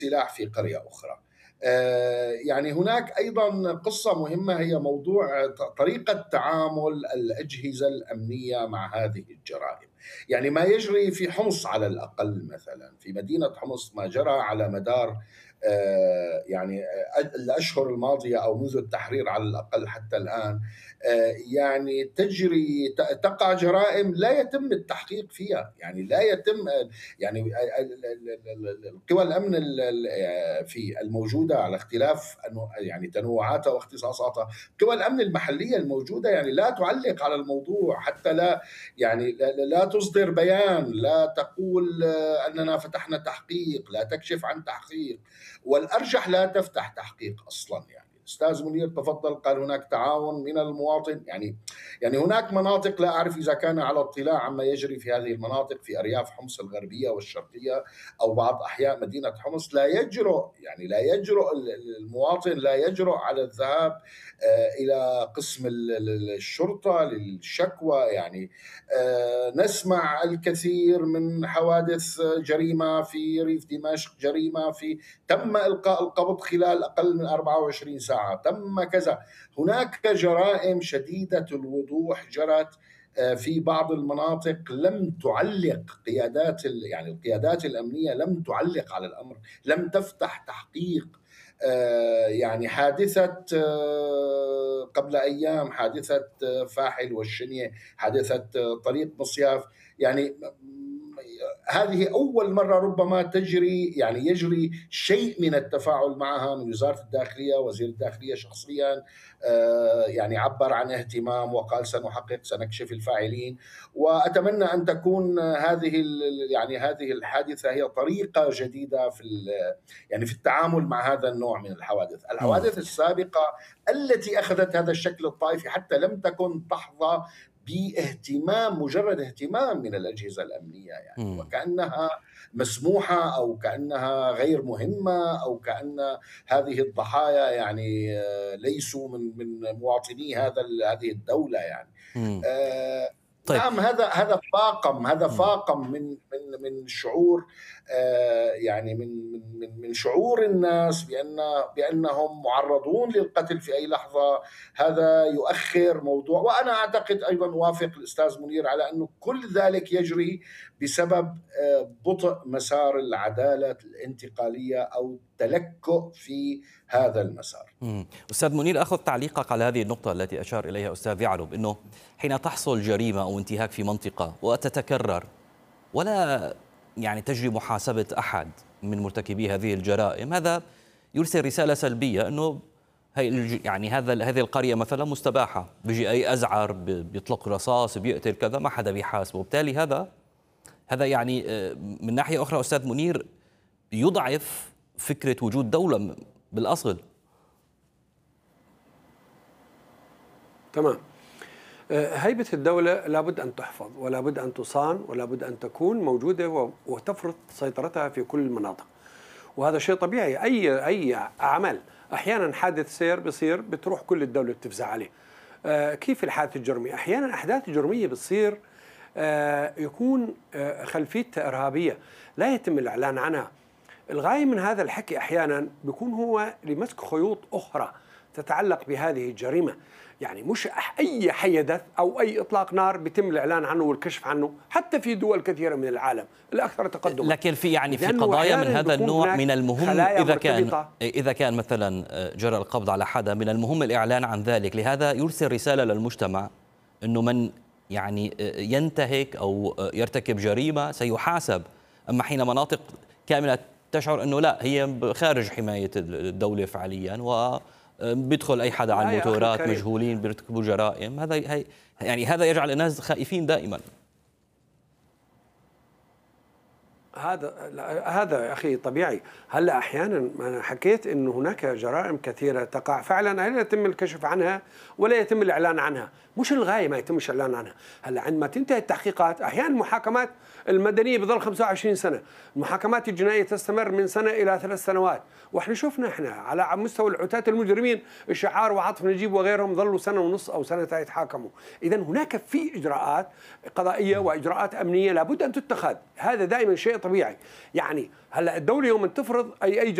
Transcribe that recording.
سلاح في قرية أخرى. يعني هناك أيضا قصة مهمة، هي موضوع طريقة تعامل الأجهزة الأمنية مع هذه الجرائم. يعني ما يجري في حمص على الأقل، مثلا في مدينة حمص ما جرى على مدار يعني الأشهر الماضية أو منذ التحرير على الأقل حتى الآن، يعني تقع جرائم لا يتم التحقيق فيها، يعني لا يتم، يعني القوى الامن في الموجوده على اختلاف يعني تنوعاتها واختصاصاتها، قوى الامن المحليه الموجوده يعني لا تعلق على الموضوع، حتى لا يعني لا تصدر بيان، لا تقول اننا فتحنا تحقيق، لا تكشف عن تحقيق، والارجح لا تفتح تحقيق اصلا. يعني الاستاذ منير تفضل قال هناك تعاون من المواطن، يعني هناك مناطق لا اعرف اذا كان على اطلاع عما يجري في هذه المناطق في ارياف حمص الغربيه والشرقيه او بعض احياء مدينه حمص، لا يجرؤ المواطن، لا يجرؤ على الذهاب الى قسم الشرطه للشكوى. يعني نسمع الكثير من حوادث جريمه في ريف دمشق، جريمه في تم القاء القبض خلال اقل من 24 ساعه، تم كذا. هناك جرائم شديدة الوضوح جرت في بعض المناطق، لم تعلق يعني القيادات الأمنية لم تعلق على الأمر، لم تفتح تحقيق. يعني حادثة قبل أيام، حادثة فاحل والشنية، حادثة طريق مصياف، يعني هذه أول مرة ربما يجري شيء من التفاعل معها من وزارة الداخلية. وزير الداخلية شخصيا يعني عبر عن اهتمام وقال سنحقق، سنكشف الفاعلين. وأتمنى أن تكون هذه الحادثة هي طريقة جديدة يعني في التعامل مع هذا النوع من الحوادث السابقة التي أخذت هذا الشكل الطائفي حتى لم تكن تحظى باهتمام، مجرد اهتمام من الأجهزة الأمنية، يعني وكأنها مسموحة أو كأنها غير مهمة أو كأن هذه الضحايا يعني ليسوا من مواطني هذه الدولة يعني. طيب. نعم، هذا فاقم من شعور، يعني من شعور الناس بأنهم معرضون للقتل في أي لحظة. هذا يؤخر موضوع، وأنا أعتقد أيضا وافق الأستاذ منير على أنه كل ذلك يجري بسبب بطء مسار العدالة الانتقالية أو تلكؤ في هذا المسار. أستاذ منير، أخذ تعليقك على هذه النقطة التي أشار إليها أستاذ يعلب، أنه حين تحصل جريمة أو انتهاك في منطقة وتتكرر ولا يعني تجري محاسبة أحد من مرتكبي هذه الجرائم، هذا يرسل رسالة سلبية أنه يعني هذه القرية مثلا مستباحة، بيجي أي أزعر بيطلق رصاص بيقتل كذا، ما حدا بيحاسبه. وبالتالي هذا يعني من ناحية أخرى أستاذ منير يضعف فكرة وجود دولة بالأصل. تمام. هيبة الدولة لابد أن تحفظ، ولا بد أن تصان، ولا بد أن تكون موجودة وتفرض سيطرتها في كل المناطق، وهذا شيء طبيعي. أي عمل أحيانا حادث سير بصير بتروح كل الدولة بتفزع عليه. كيف الحادث الجرمي؟ أحيانا أحداث جرمية بتصير يكون خلفيتها إرهابية لا يتم الإعلان عنها. الغاية من هذا الحكي أحيانا بيكون هو لمسك خيوط أخرى تتعلق بهذه الجريمة. يعني مش أي حدث أو أي إطلاق نار بيتم الإعلان عنه والكشف عنه، حتى في دول كثيرة من العالم الأكثر تقدما. لكن في قضايا من هذا النوع من المهم إذا كان مثلا جرى القبض على حدا، من المهم الإعلان عن ذلك. لهذا يرسل رسالة للمجتمع أنه من يعني ينتهك أو يرتكب جريمة سيحاسب. أما حين مناطق كاملة تشعر أنه لا، هي خارج حماية الدولة فعليا بيدخل أي حدا على الموتورات مجهولين بيرتكبوا جرائم، هذا يجعل الناس خائفين دائما. هذا يا أخي طبيعي. هلا أحيانا أنا حكيت إنه هناك جرائم كثيرة تقع فعلا لا يتم الكشف عنها ولا يتم الإعلان عنها. مش الغاية ما يتمش الإعلان عنها. هلا عندما تنتهي التحقيقات أحيانا المحاكمات المدنية بظل 25 سنة، المحاكمات الجنائية تستمر من سنة إلى 3 سنوات. واحنا شفنا على مستوى العتاة المجرمين الشعار وعاطف نجيب وغيرهم ظلوا 1.5 سنة أو سنتين يتحاكموا. إذا هناك في إجراءات قضائية وإجراءات أمنية لابد أن تتخذ. هذا دائما شيء طبيعي. يعني هلا الدوله يوم تفرض اي